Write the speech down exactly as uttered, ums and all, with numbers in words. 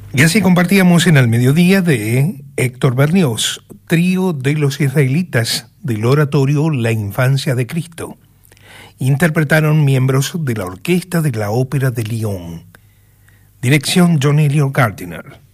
Y así compartíamos en el mediodía de Héctor Berlioz, trío de los israelitas del oratorio La Infancia de Cristo. Interpretaron miembros de la orquesta de la Ópera de Lyon. Dirección John Elliot Gardiner.